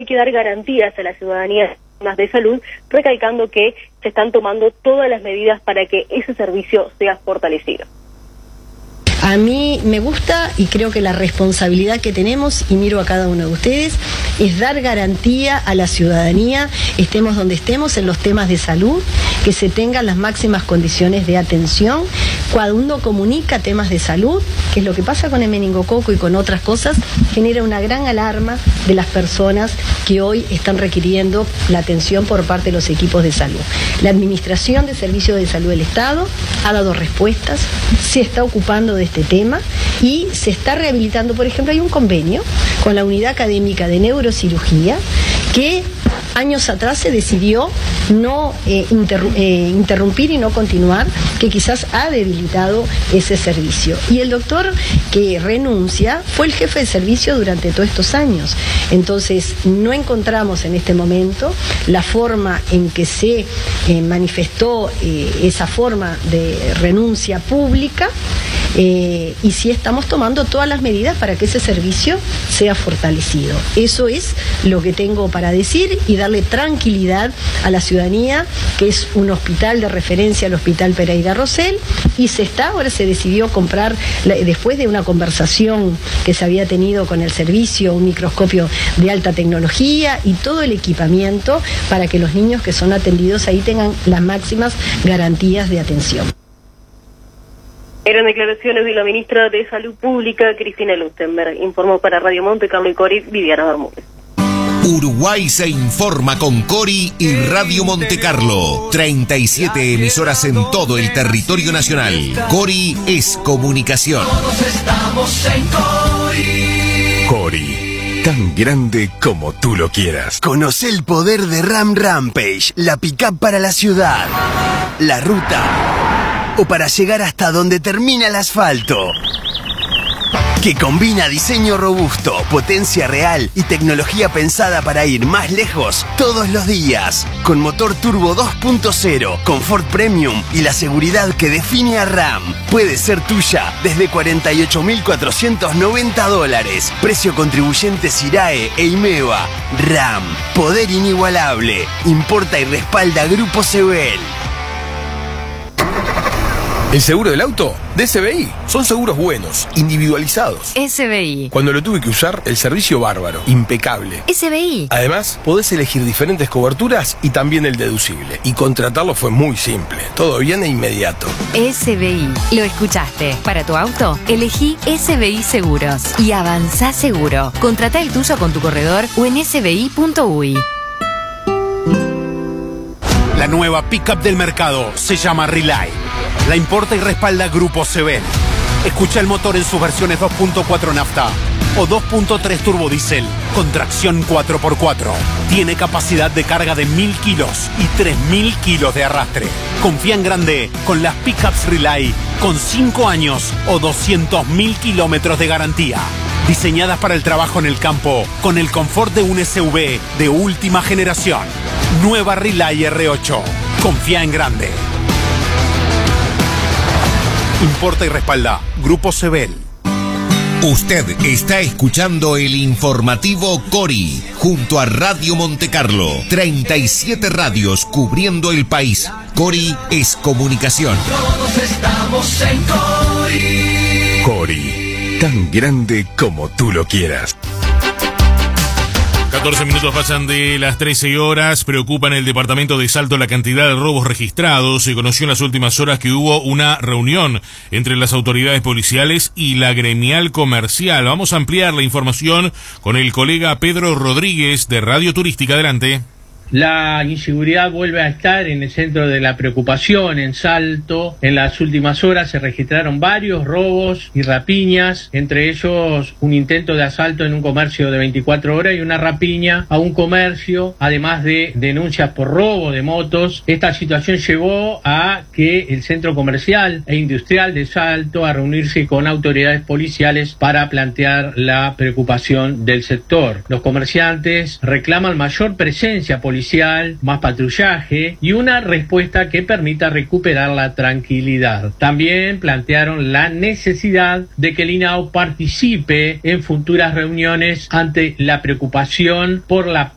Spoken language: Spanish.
que dar garantías a la ciudadanía de salud, recalcando que se están tomando todas las medidas para que ese servicio sea fortalecido. A mí me gusta y creo que la responsabilidad que tenemos, y miro a cada uno de ustedes, es dar garantía a la ciudadanía, estemos donde estemos, en los temas de salud, que se tengan las máximas condiciones de atención. Cuando uno comunica temas de salud, que es lo que pasa con el meningococo y con otras cosas, genera una gran alarma de las personas que hoy están requiriendo la atención por parte de los equipos de salud. La Administración de Servicios de Salud del Estado ha dado respuestas, se está ocupando de este tema y se está rehabilitando. Por ejemplo, hay un convenio con la Unidad Académica de Neurocirugía que años atrás se decidió no interrumpir y no continuar, que quizás ha debilitado ese servicio. Y el doctor que renuncia fue el jefe de servicio durante todos estos años. Entonces, no encontramos en este momento la forma en que se manifestó esa forma de renuncia pública, y sí estamos tomando todas las medidas para que ese servicio sea fortalecido. Eso es lo que tengo para decir y darle tranquilidad a la ciudadanía, que es un hospital de referencia, el Hospital Pereira Rosell, y ahora se decidió comprar, después de una conversación que se había tenido con el servicio, un microscopio de alta tecnología y todo el equipamiento para que los niños que son atendidos ahí tengan las máximas garantías de atención. Eran declaraciones de la ministra de Salud Pública, Cristina Lustenberg. Informó para Radio Montecarlo y Cori, Viviana Bermúdez. Uruguay se informa con Cori y Radio Montecarlo. 37 emisoras en todo el territorio nacional. Cori es comunicación. Todos estamos en Cori. Cori, tan grande como tú lo quieras. Conoce el poder de Ram Rampage, la pick-up para la ciudad, la ruta o para llegar hasta donde termina el asfalto. Que combina diseño robusto, potencia real y tecnología pensada para ir más lejos todos los días. Con motor turbo 2.0, confort premium y la seguridad que define a Ram. Puede ser tuya desde $48.490. Precio contribuyente SIRAE e IMEVA. Ram, poder inigualable. Importa y respalda Grupo Sebel. ¿El seguro del auto? De SBI. Son seguros buenos, individualizados. SBI. Cuando lo tuve que usar, el servicio bárbaro, impecable. SBI. Además, podés elegir diferentes coberturas y también el deducible. Y contratarlo fue muy simple. Todo bien e inmediato. SBI. Lo escuchaste. Para tu auto, elegí SBI Seguros. Y avanzá seguro. Contratá el tuyo con tu corredor o en sbi.uy. La nueva pickup del mercado se llama Relay. La importa y respalda Grupo Sebel. Escucha el motor en sus versiones 2.4 nafta o 2.3 turbodiesel con tracción 4x4. Tiene capacidad de carga de 1000 kilos y 3000 kilos de arrastre. Confía en grande con las pickups Relay con 5 años o 200.000 kilómetros de garantía. Diseñadas para el trabajo en el campo con el confort de un SUV de última generación. Nueva Relay R8. Confía en grande. Importa y respalda Grupo Sebel. Usted está escuchando el informativo Cori junto a Radio Montecarlo. 37 radios cubriendo el país. Cori es comunicación. Todos estamos en Cori. Cori, tan grande como tú lo quieras. 14 minutos pasan de las 13 horas. Preocupa en el departamento de Salto la cantidad de robos registrados. Se conoció en las últimas horas que hubo una reunión entre las autoridades policiales y la gremial comercial. Vamos a ampliar la información con el colega Pedro Rodríguez de Radio Turística. Adelante. La inseguridad vuelve a estar en el centro de la preocupación en Salto. En las últimas horas se registraron varios robos y rapiñas, entre ellos un intento de asalto en un comercio de 24 horas y una rapiña a un comercio, además de denuncias por robo de motos. Esta situación llevó a que el Centro Comercial e Industrial de Salto a reunirse con autoridades policiales para plantear la preocupación del sector. Los comerciantes reclaman mayor presencia policial, más patrullaje y una respuesta que permita recuperar la tranquilidad. También plantearon la necesidad de que el INAO participe en futuras reuniones ante la preocupación por la